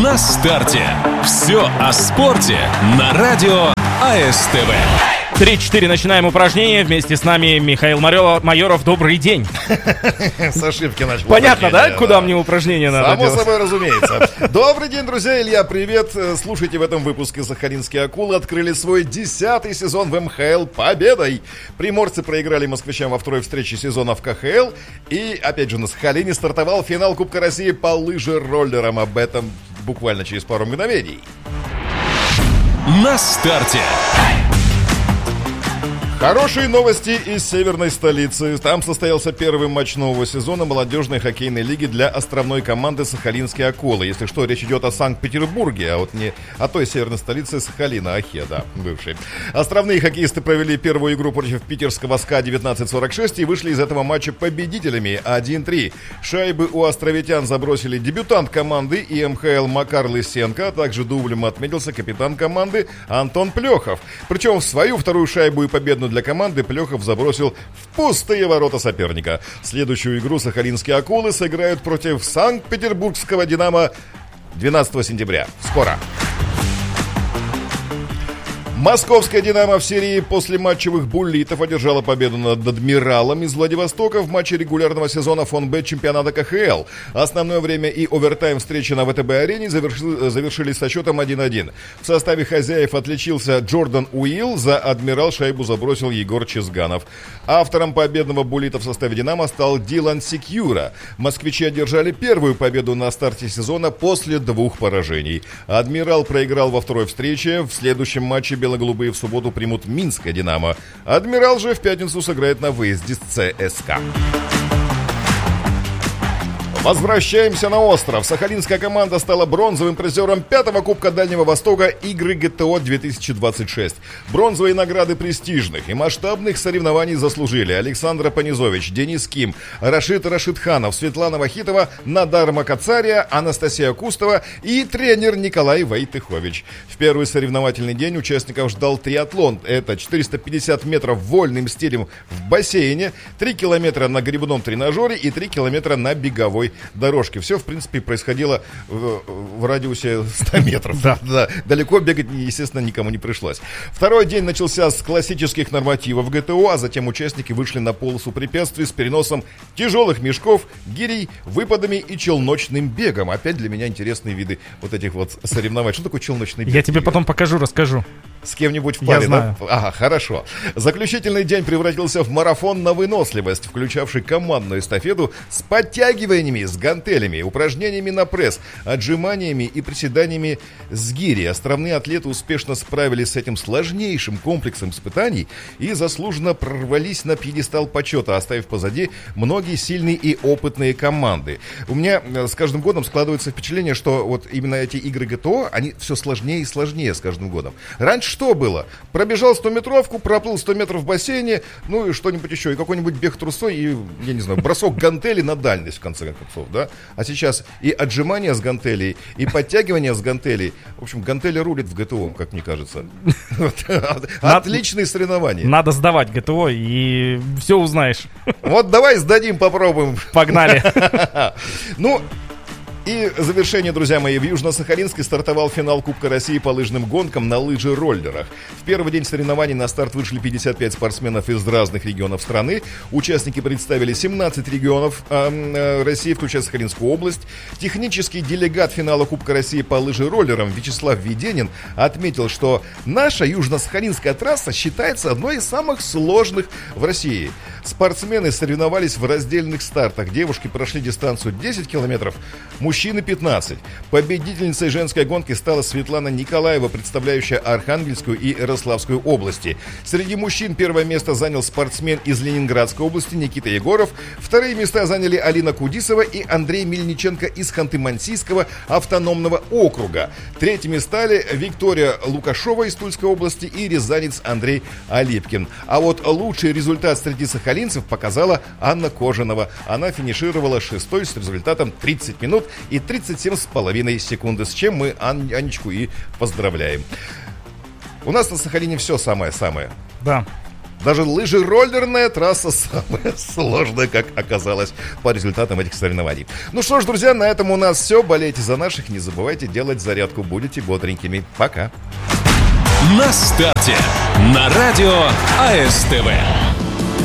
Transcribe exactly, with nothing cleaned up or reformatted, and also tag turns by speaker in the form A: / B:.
A: На старте. Все о спорте на радио АСТВ.
B: три-четыре. Начинаем упражнение. Вместе с нами Михаил Майоров. Майоров, добрый день.
C: С ошибки начал.
B: Понятно, да, куда мне упражнение надо
C: Само
B: делать?
C: собой, разумеется. Добрый день, друзья. Илья, привет. Слушайте, в этом выпуске сахалинские акулы открыли свой десятый сезон в эм ха эл победой. Приморцы проиграли москвичам во второй встрече сезона в ка ха эл. И, опять же, на Сахалине стартовал финал Кубка России по лыжероллерам. Об этом буквально через пару мгновений.
A: На старте.
C: Хорошие новости из северной столицы. Там состоялся первый матч нового сезона молодежной хоккейной лиги для островной команды «Сахалинские акулы». Если что, речь идет о Санкт-Петербурге, а вот не о той северной столице Сахалина, Ахе, да, бывшей. Островные хоккеисты провели первую игру против питерского СКА девятнадцать сорок шесть и вышли из этого матча победителями один-три. Шайбы у островитян забросили дебютант команды и эм ха эл Макар Лысенко, а также дублем отметился капитан команды Антон Плехов. Причем в свою вторую шайбу и победную для команды Плехов забросил в пустые ворота соперника. Следующую игру сахалинские акулы сыграют против Санкт-Петербургского «Динамо» двенадцатого сентября. Скоро. Московская «Динамо» в серии послематчевых буллитов одержала победу над «Адмиралом» из Владивостока в матче регулярного сезона фонбет чемпионата ка ха эл. Основное время и овертайм встречи на вэ тэ бэ-арене заверши, завершились со счетом один-один. В составе хозяев отличился Джордан Уилл, за «Адмирал» шайбу забросил Егор Чизганов. Автором победного буллита в составе «Динамо» стал Дилан Секьюра. Москвичи одержали первую победу на старте сезона после двух поражений. «Адмирал» проиграл во второй встрече. В следующем матче бело-голубые в субботу примут Минское «Динамо». «Адмирал» же в пятницу сыграет на выезде с цэ эс ка. Возвращаемся на остров. Сахалинская команда стала бронзовым призером пятого Кубка Дальнего Востока игры гэ тэ о две тысячи двадцать шесть. Бронзовые награды престижных и масштабных соревнований заслужили Александра Панизович, Денис Ким, Рашид Рашидханов, Светлана Вахитова, Надар Макацария, Анастасия Кустова и тренер Николай Войтыхович. В первый соревновательный день участников ждал триатлон. Это четыреста пятьдесят метров вольным стилем в бассейне, три километра на гребном тренажере и три километра на беговой дорожки. Все, в принципе, происходило в, в радиусе ста метров. Да. Да. Далеко бегать, естественно, никому не пришлось. Второй день начался с классических нормативов гэ тэ о, а затем участники вышли на полосу препятствий с переносом тяжелых мешков, гирей, выпадами и челночным бегом. Опять для меня интересные виды вот этих вот соревнований. Что такое челночный бег?
B: Я тебе потом покажу, расскажу.
C: С кем-нибудь в паре,
B: Я знаю.
C: Да? Ага, хорошо. Заключительный день превратился в марафон на выносливость, включавший командную эстафету с подтягиваниями, с гантелями, упражнениями на пресс, отжиманиями и приседаниями с гири. Островные атлеты успешно справились с этим сложнейшим комплексом испытаний и заслуженно прорвались на пьедестал почета, оставив позади многие сильные и опытные команды. У меня с каждым годом складывается впечатление, что вот именно эти игры гэ тэ о, они все сложнее и сложнее с каждым годом. Раньше что было? Пробежал стометровку, проплыл сто метров в бассейне, ну и что-нибудь еще, и какой-нибудь бег трусой, и, я не знаю, бросок гантели на дальность, в конце концов, да? А сейчас и отжимания с гантелей, и подтягивания с гантелей. В общем, гантели рулит в гэ тэ о, как мне кажется. Отличные соревнования.
B: Надо сдавать гэ тэ о, и все узнаешь.
C: Вот давай сдадим, попробуем.
B: Погнали.
C: Ну... И завершение, друзья мои, в Южно-Сахалинске стартовал финал Кубка России по лыжным гонкам на лыжероллерах. В первый день соревнований на старт вышли пятьдесят пять спортсменов из разных регионов страны. Участники представили семнадцать регионов э, России, включая Сахалинскую область. Технический делегат финала Кубка России по лыжероллерам Вячеслав Веденин отметил, что наша Южно-Сахалинская трасса считается одной из самых сложных в России. Спортсмены соревновались в раздельных стартах. Девушки прошли дистанцию десять километров, мужчины пятнадцать. Победительницей женской гонки стала Светлана Николаева, представляющая Архангельскую и Ярославскую области. Среди мужчин первое место занял спортсмен из Ленинградской области Никита Егоров. Вторые места заняли Алина Кудисова и Андрей Мельниченко из Ханты-Мансийского автономного округа. Третьими стали Виктория Лукашова из Тульской области и рязанец Андрей Алипкин. А вот лучший результат среди сахалинцев показала Анна Кожанова. Она финишировала шестой с результатом тридцать минут и тридцать семь с половиной секунды, с чем мы Ан- Анечку и поздравляем. У нас на Сахалине все самое-самое.
B: Да.
C: Даже лыжероллерная трасса самая сложная, как оказалось, по результатам этих соревнований. Ну что ж, друзья, на этом у нас все. Болейте за наших, не забывайте делать зарядку. Будете бодренькими. Пока.
A: На старте. На радио АСТВ.